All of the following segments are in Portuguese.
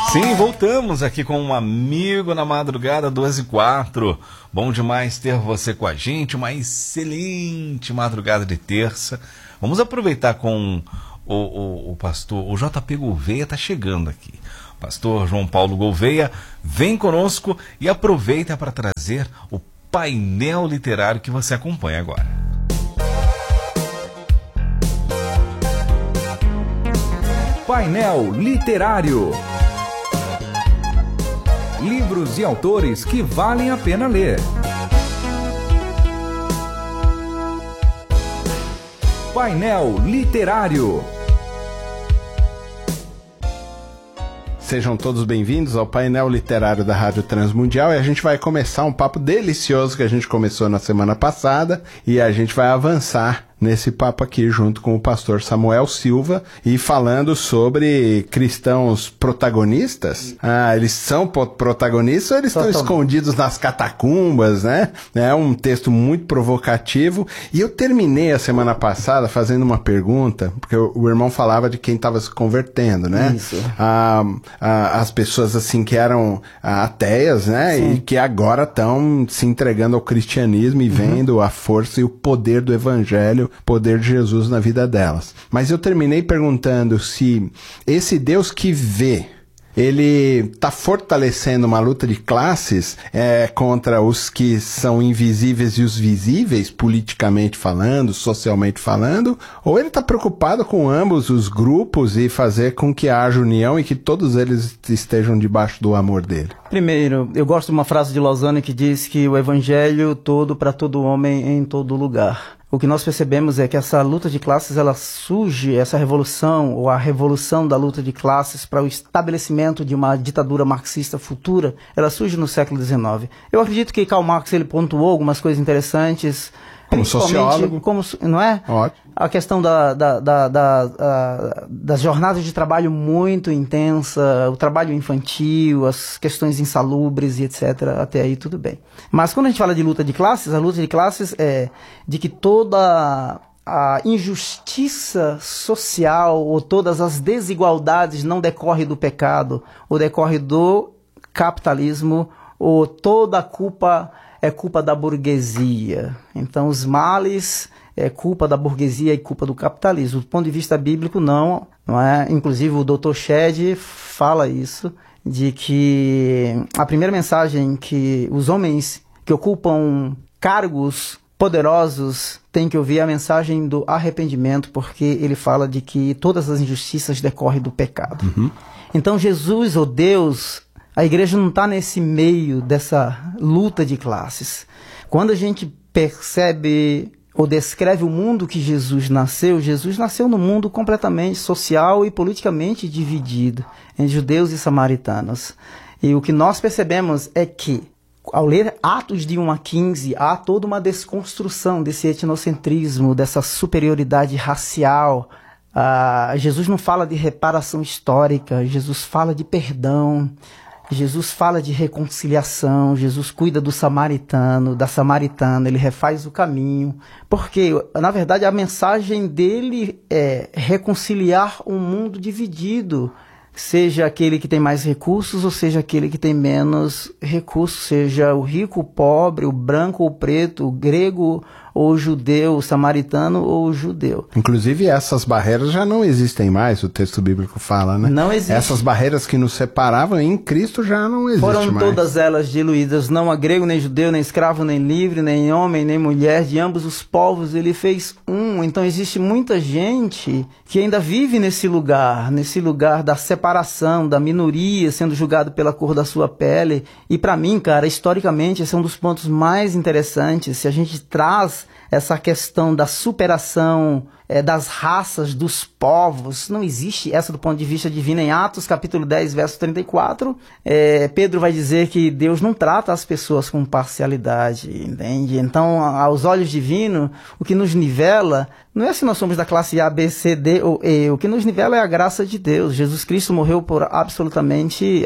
Sim, voltamos aqui com um amigo na madrugada, 2h04. Bom demais ter você com a gente, uma excelente madrugada de terça. Vamos aproveitar com o pastor, o JP Gouveia está chegando aqui. O pastor João Paulo Gouveia vem conosco e aproveita para trazer o painel literário que você acompanha agora. Painel Literário. Livros e autores que valem a pena ler. Painel Literário. Sejam todos bem-vindos ao painel literário da Rádio Transmundial, e a gente vai começar um papo delicioso que a gente começou na semana passada, e a gente vai avançar nesse papo aqui junto com o pastor Samuel Silva, e falando sobre cristãos protagonistas. Eles são protagonistas ou eles estão escondidos nas catacumbas, né? É um texto muito provocativo, e eu terminei a semana passada fazendo uma pergunta, porque o irmão falava de quem estava se convertendo, né? Isso. As pessoas assim que eram ateias, né? Sim. E que agora estão se entregando ao cristianismo e vendo a força e o poder do evangelho, poder de Jesus na vida delas. Mas eu terminei perguntando se esse Deus que vê, ele está fortalecendo uma luta de classes contra os que são invisíveis e os visíveis, politicamente falando, socialmente falando, ou ele está preocupado com ambos os grupos e fazer com que haja união e que todos eles estejam debaixo do amor dele? Primeiro, eu gosto de uma frase de Lausanne que diz que o evangelho todo para todo homem em todo lugar. O que nós percebemos é que essa luta de classes, ela surge, essa revolução, ou a revolução da luta de classes para o estabelecimento de uma ditadura marxista futura, ela surge no século XIX. Eu acredito que Karl Marx ele pontuou algumas coisas interessantes, como sociólogo, não é? Ótimo. A questão das jornadas de trabalho muito intensa, o trabalho infantil, as questões insalubres e etc. Até aí tudo bem. Mas quando a gente fala de luta de classes, a luta de classes é de que toda a injustiça social ou todas as desigualdades não decorre do pecado, ou decorre do capitalismo, ou toda a culpa é culpa da burguesia. Então os males é culpa da burguesia e culpa do capitalismo. Do ponto de vista bíblico, não é? Inclusive o Dr. Shedd fala isso, de que a primeira mensagem que os homens que ocupam cargos poderosos têm que ouvir é a mensagem do arrependimento, porque ele fala de que todas as injustiças decorrem do pecado. Então Jesus, ou Deus, a igreja não está nesse meio dessa luta de classes. Quando a gente percebe ou descreve o mundo que Jesus nasceu num mundo completamente social e politicamente dividido entre judeus e samaritanos. E o que nós percebemos é que, ao ler Atos de 1 a 15, há toda uma desconstrução desse etnocentrismo, dessa superioridade racial. Jesus não fala de reparação histórica, Jesus fala de perdão. Jesus fala de reconciliação, Jesus cuida do samaritano, da samaritana, ele refaz o caminho, porque, na verdade, a mensagem dele é reconciliar um mundo dividido, seja aquele que tem mais recursos ou seja aquele que tem menos recursos, seja o rico, o pobre, o branco ou o preto, o grego ou o judeu, o samaritano ou o judeu. Inclusive essas barreiras já não existem mais, o texto bíblico fala, né? Não existe. Essas barreiras que nos separavam em Cristo já não existem mais. Foram todas elas diluídas, não há grego, nem judeu, nem escravo, nem livre, nem homem, nem mulher, de ambos os povos ele fez um. Então existe muita gente que ainda vive nesse lugar da separação, da minoria, sendo julgado pela cor da sua pele. E para mim, cara, historicamente, esse é um dos pontos mais interessantes. Se a gente traz essa questão da superação das raças, dos povos, não existe essa do ponto de vista divino. Em Atos capítulo 10, verso 34, Pedro vai dizer que Deus não trata as pessoas com parcialidade, entende? Então, aos olhos divinos, o que nos nivela não é se nós somos da classe A, B, C, D ou E, o que nos nivela é a graça de Deus. Jesus Cristo morreu por absolutamente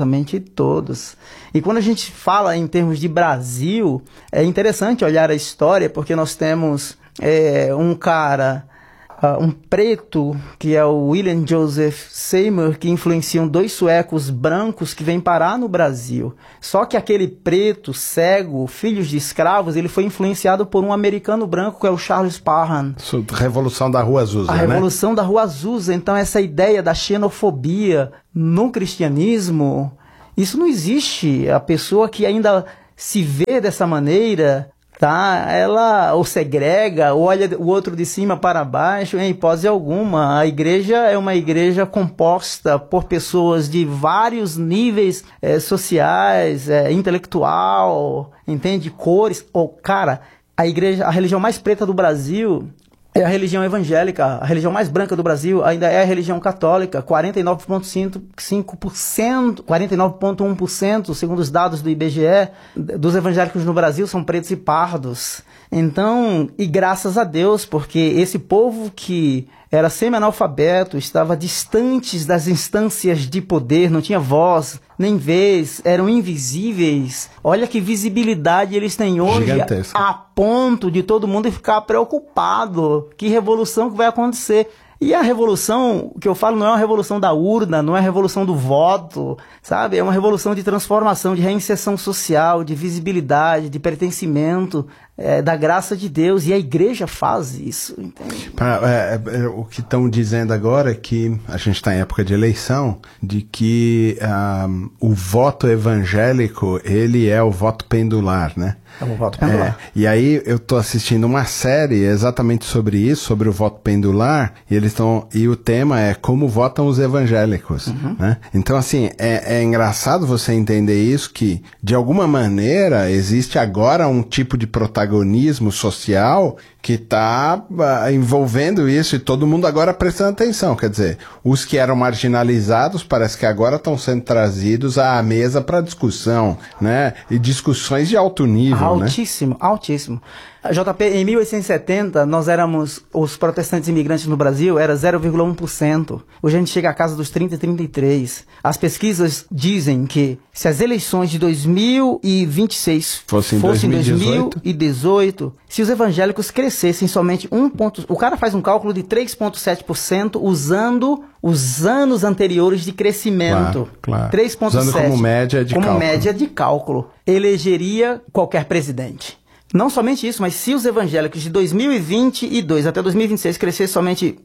todos. E quando a gente fala em termos de Brasil, é interessante olhar a história, porque nós temos um cara um preto, que é o William Joseph Seymour, que influenciam 2 suecos brancos que vêm parar no Brasil. Só que aquele preto, cego, filhos de escravos, ele foi influenciado por um americano branco, que é o Charles Parham. Revolução da Rua Azusa, A né? Revolução da Rua Azusa. Então, essa ideia da xenofobia no cristianismo, isso não existe. A pessoa que ainda se vê dessa maneira, tá? Ela ou segrega, ou olha o outro de cima para baixo, em hipótese alguma. A igreja é uma igreja composta por pessoas de vários níveis sociais, intelectual, entende? Cores. Cara, a religião mais preta do Brasil é a religião evangélica. A religião mais branca do Brasil ainda é a religião católica. 49,5%, 49,1%, segundo os dados do IBGE, dos evangélicos no Brasil são pretos e pardos. Então, e graças a Deus, porque esse povo que era semi-analfabeto, estava distantes das instâncias de poder, não tinha voz, nem vez, eram invisíveis. Olha que visibilidade eles têm hoje, gigantesca, a ponto de todo mundo ficar preocupado. Que revolução que vai acontecer? E a revolução, que eu falo, não é uma revolução da urna, não é a revolução do voto, sabe? É uma revolução de transformação, de reinserção social, de visibilidade, de pertencimento, da graça de Deus. E a igreja faz isso, entende? O que estão dizendo agora é que a gente está em época de eleição, de que o voto evangélico, ele é o voto pendular, né? É um voto pendular. E aí eu estou assistindo uma série exatamente sobre isso, sobre o voto pendular, e o tema é como votam os evangélicos, né? Então, assim, é engraçado você entender isso, que de alguma maneira existe agora um tipo de protagonismo social que está envolvendo isso, e todo mundo agora prestando atenção. Quer dizer, os que eram marginalizados parece que agora estão sendo trazidos à mesa para discussão, né? E discussões de alto nível, altíssimo, né? Altíssimo. JP, em 1870, os protestantes imigrantes no Brasil era 0,1%. Hoje a gente chega à casa dos 30 e 33%. As pesquisas dizem que se as eleições de 2026 fossem 2018, se os evangélicos crescessem somente o cara faz um cálculo de 3,7% usando os anos anteriores de crescimento. Claro. 3,7%. Usando como média de cálculo. Como média de cálculo. Elegeria qualquer presidente. Não somente isso, mas se os evangélicos de 2022 até 2026 crescessem somente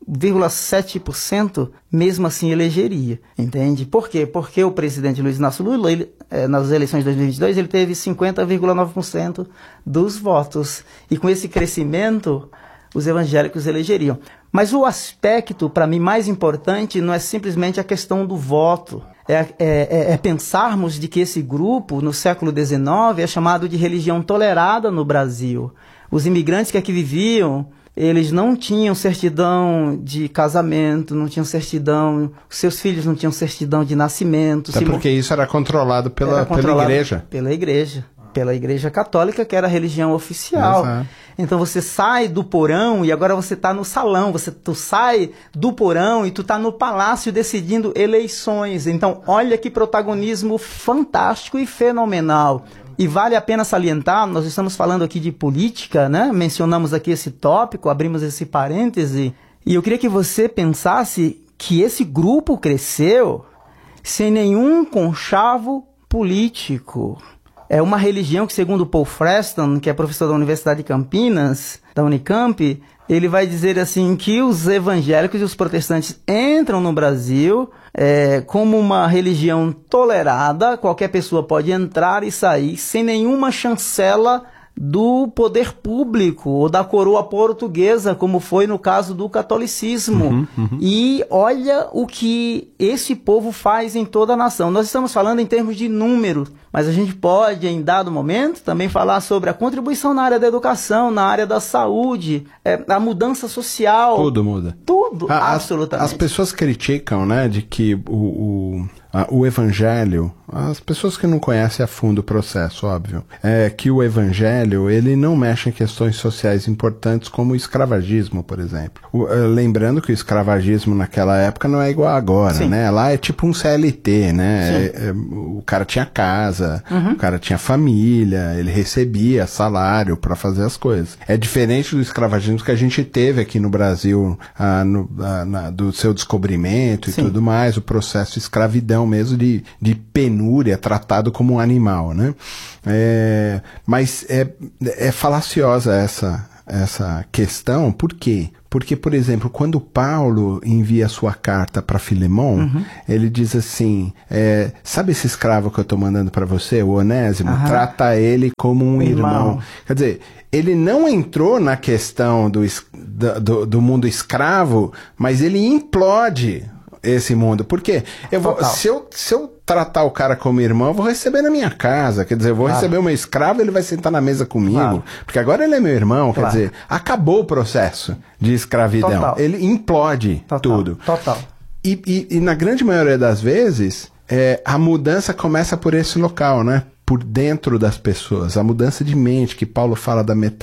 1,7%, mesmo assim elegeria, entende? Por quê? Porque o presidente Luiz Inácio Lula, nas eleições de 2022, ele teve 50,9% dos votos. E com esse crescimento, os evangélicos elegeriam. Mas o aspecto, para mim, mais importante não é simplesmente a questão do voto. É pensarmos de que esse grupo, no século XIX, é chamado de religião tolerada no Brasil. Os imigrantes que aqui viviam, eles não tinham certidão de casamento, não tinham certidão, seus filhos não tinham certidão de nascimento. Até porque isso era controlado pela igreja. Pela igreja católica, que era a religião oficial. Exato. Então você sai do porão e agora você está no salão. Tu sai do porão e tu está no palácio decidindo eleições. Então olha que protagonismo fantástico e fenomenal. E vale a pena salientar, nós estamos falando aqui de política, né? Mencionamos aqui esse tópico, abrimos esse parêntese. E eu queria que você pensasse que esse grupo cresceu sem nenhum conchavo político. É uma religião que, segundo Paul Freston, que é professor da Universidade de Campinas, da Unicamp, ele vai dizer assim que os evangélicos e os protestantes entram no Brasil como uma religião tolerada, qualquer pessoa pode entrar e sair sem nenhuma chancela do poder público ou da coroa portuguesa, como foi no caso do catolicismo. E olha o que esse povo faz em toda a nação. Nós estamos falando em termos de número, mas a gente pode, em dado momento, também falar sobre a contribuição na área da educação, na área da saúde, a mudança social. Tudo muda. Tudo, absolutamente. As pessoas criticam, né, de que o evangelho, as pessoas que não conhecem a fundo o processo, óbvio, é que o evangelho, ele não mexe em questões sociais importantes como o escravagismo, por exemplo. Lembrando que o escravagismo naquela época não é igual agora, Sim. né? Lá é tipo um CLT, né? O cara tinha casa, o cara tinha família, ele recebia salário para fazer as coisas. É diferente do escravagismo que a gente teve aqui no Brasil, do seu descobrimento e Sim. tudo mais, o processo de escravidão mesmo, de penúria, tratado como um animal, né? Mas é falaciosa essa questão, por quê? Porque, por exemplo, quando Paulo envia a sua carta para Filemon, ele diz assim, sabe esse escravo que eu estou mandando para você, o Onésimo? Trata ele como um irmão. Quer dizer, ele não entrou na questão do mundo escravo, mas ele implode esse mundo. Por quê? Se eu tratar o cara como irmão, eu vou receber na minha casa. Quer dizer, eu vou receber o meu escravo, ele vai sentar na mesa comigo. Porque agora ele é meu irmão. Quer dizer, acabou o processo de escravidão. Total. Ele implode tudo. Total. E na grande maioria das vezes, a mudança começa por esse local, né? Por dentro das pessoas. A mudança de mente, que Paulo fala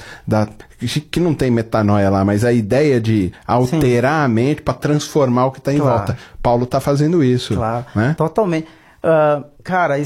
que não tem metanoia lá, mas a ideia de alterar a mente para transformar o que está em volta. Paulo está fazendo isso. Claro, né? Totalmente. Cara,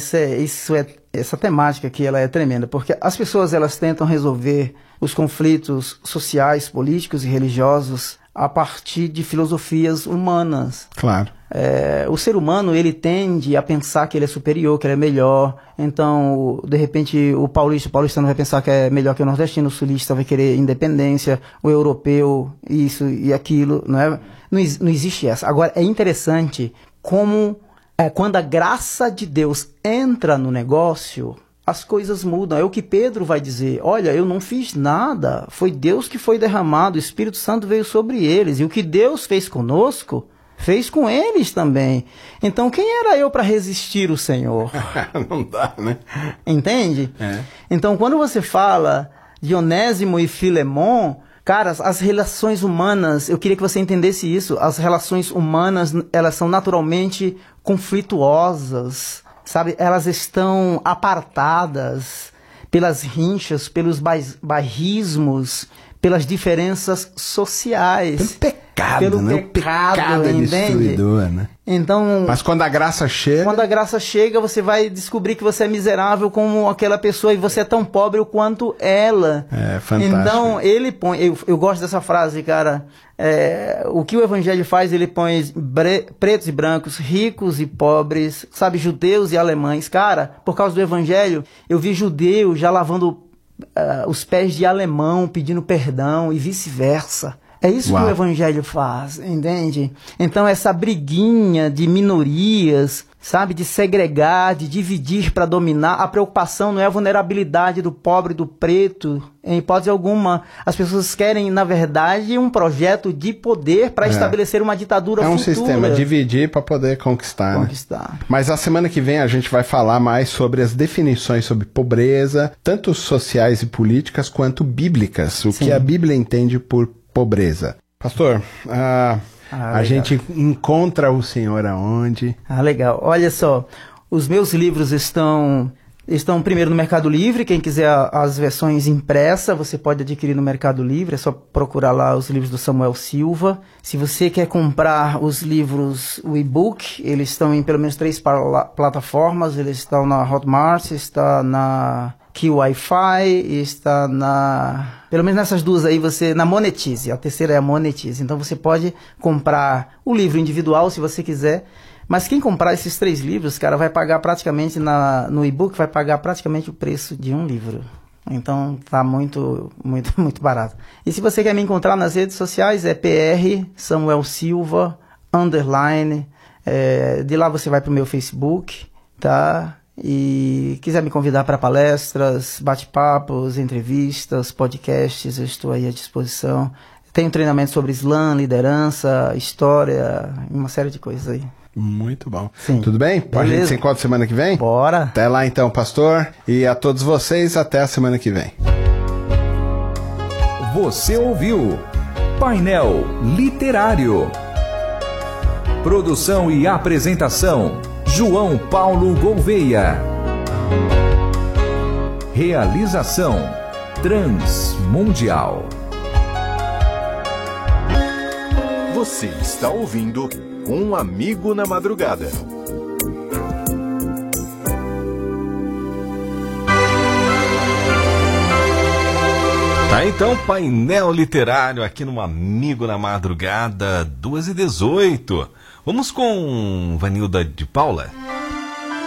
essa temática aqui, ela é tremenda, porque as pessoas, elas tentam resolver os conflitos sociais, políticos e religiosos a partir de filosofias humanas. Claro. O ser humano, ele tende a pensar que ele é superior, que ele é melhor. Então, de repente, o paulistano vai pensar que é melhor que o nordestino, o sulista vai querer independência, o europeu, isso e aquilo, não é? Não existe essa. Agora, é interessante como quando a graça de Deus entra no negócio, as coisas mudam. É o que Pedro vai dizer. Olha, eu não fiz nada. Foi Deus que foi derramado. O Espírito Santo veio sobre eles. E o que Deus fez conosco, fez com eles também. Então, quem era eu para resistir o Senhor? Não dá, né? Entende? Então, quando você fala de Onésimo e Filemon, cara, as relações humanas, eu queria que você entendesse isso. As relações humanas, elas são naturalmente conflituosas, sabe? Elas estão apartadas pelas rinchas, pelos bairrismos, pelas diferenças sociais. Pelo pecado é destruidor, né? Então, mas quando a graça chega, você vai descobrir que você é miserável como aquela pessoa e você é tão pobre quanto ela. É fantástico. Então, ele põe, eu gosto dessa frase, cara, o que o evangelho faz, ele põe pretos e brancos, ricos e pobres, sabe, judeus e alemães. Cara, por causa do evangelho, eu vi judeu já lavando os pés de alemão, pedindo perdão e vice-versa. É isso que o evangelho faz, entende? Então essa briguinha de minorias, sabe, de segregar, de dividir para dominar, a preocupação não é a vulnerabilidade do pobre, do preto, em hipótese alguma. As pessoas querem, na verdade, um projeto de poder para estabelecer uma ditadura futura. É um sistema, dividir para poder conquistar. Né? Mas a semana que vem a gente vai falar mais sobre as definições sobre pobreza, tanto sociais e políticas quanto bíblicas, o que a Bíblia entende por pobreza. Pastor, a gente encontra o Senhor aonde? Legal. Olha só, os meus livros estão primeiro no Mercado Livre. Quem quiser as versões impressas, você pode adquirir no Mercado Livre. É só procurar lá os livros do Samuel Silva. Se você quer comprar os livros, o e-book, eles estão em pelo menos 3 plataformas. Eles estão na Hotmart, está na Wi-Fi, está pelo menos nessas duas aí, na Monetize. A terceira é a Monetize. Então você pode comprar o livro individual se você quiser. Mas quem comprar esses 3 livros, cara, vai pagar praticamente no e-book, vai pagar praticamente o preço de um livro. Então tá muito, muito, muito barato. E se você quer me encontrar nas redes sociais, é PR Samuel Silva _ de lá você vai pro meu Facebook, tá? E quiser me convidar para palestras, bate-papos, entrevistas, podcasts, eu estou aí à disposição. Tenho treinamento sobre Islã, liderança, história, uma série de coisas aí. Muito bom. Sim. Tudo bem? A gente se encontra semana que vem? Bora! Até lá então, pastor. E a todos vocês, até a semana que vem. Você ouviu Painel Literário. Produção e apresentação João Paulo Gouveia. Realização Transmundial. Você está ouvindo Um Amigo na Madrugada. Tá, então, painel literário aqui no Amigo na Madrugada, 2h18. Vamos com Vanilda de Paula?